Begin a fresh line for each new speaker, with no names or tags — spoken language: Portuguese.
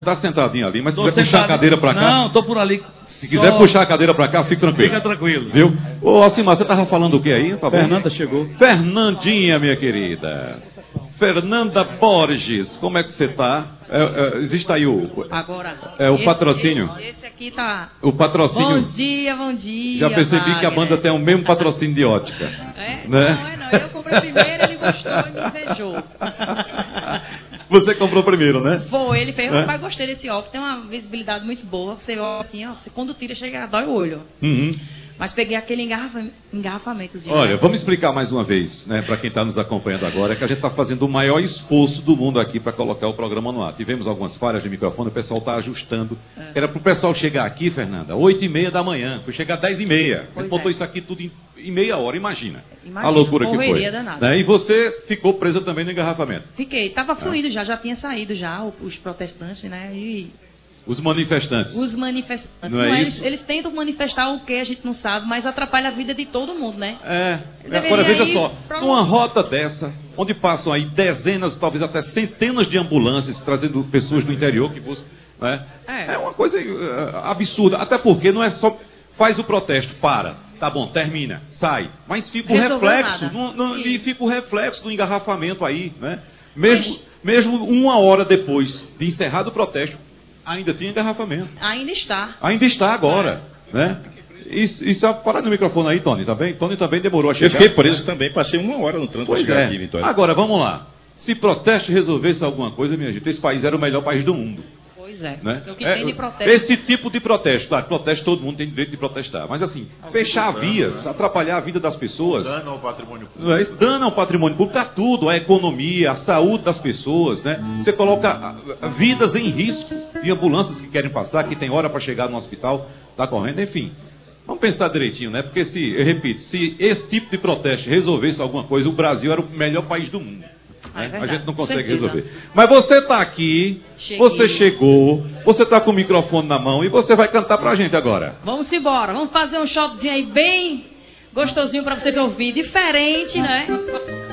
Tá sentadinho ali, mas se quiser puxar a cadeira para cá...
Não, tô por ali.
Se quiser puxar a cadeira para cá, fique tranquilo.
Fica tranquilo.
Viu? Ô, Alcimar, você tava falando o que aí, por favor?
Fernanda chegou.
Fernandinha, minha querida. Fernanda Borges, como é que você tá? Existe aí
Agora,
o patrocínio?
Esse aqui tá...
O patrocínio?
Bom dia, bom dia.
Já percebi
Wagner.
que a banda tem o mesmo patrocínio de ótica.
É?
Né?
Não. Eu comprei primeiro, ele gostou e me invejou.
Você comprou primeiro, né?
Foi, ele fez, rapaz, gostei desse óculos, tem uma visibilidade muito boa. Você olha assim, ó, você, quando tira, chega, dói o olho.
Uhum.
Mas peguei aquele engarrafamentozinho.
Olha, vamos explicar mais uma vez, né, para quem está nos acompanhando agora, que a gente está fazendo o maior esforço do mundo aqui para colocar o programa no ar. Tivemos algumas falhas de microfone, o pessoal está ajustando. Era para o pessoal chegar aqui, Fernanda, 8h30 da manhã, foi chegar 10h30. Ele botou isso aqui tudo em meia hora, imagina a loucura que foi.
Danada.
Né? E você ficou presa também no engarrafamento.
Fiquei, estava fluido já tinha saído já, os protestantes, né,
Os manifestantes.
Os manifestantes.
Não é isso?
Eles tentam manifestar o que a gente não sabe, mas atrapalha a vida de todo mundo, né?
Agora veja só, numa rota dessa, onde passam aí dezenas, talvez até centenas de ambulâncias trazendo pessoas do interior que buscam, né? É uma coisa absurda, até porque não é só faz o protesto, tá bom, termina, sai, mas fica o reflexo, e fica o reflexo do engarrafamento aí, né? Mesmo uma hora depois de encerrado o protesto, ainda tinha engarrafamento.
Ainda está.
Ainda está agora, né? Isso, para no microfone aí, Tony, também. Tony também demorou a chegar.
Eu fiquei preso também, passei uma hora no trânsito para chegar aqui, Vitória.
Agora, vamos lá. Se protesto resolvesse alguma coisa, minha gente, esse país era o melhor país do mundo.
Pois é.
Né?
O que tem de protesto.
Esse tipo de protesto, claro, protesto todo mundo tem direito de protestar, mas assim, fechar vias, atrapalhar a vida das pessoas.
Dano ao patrimônio público.
Dano ao patrimônio público, a tudo, a economia, a saúde das pessoas, né? Você coloca vidas em risco de ambulâncias que querem passar, que tem hora para chegar no hospital, tá correndo, enfim. Vamos pensar direitinho, né? Porque eu repito, se esse tipo de protesto resolvesse alguma coisa, o Brasil era o melhor país do mundo. Né? A gente não consegue resolver. Mas você está aqui, você chegou, você está com o microfone na mão e você vai cantar pra gente agora.
Vamos embora, vamos fazer um shotzinho aí bem gostosinho para vocês ouvirem, diferente, né?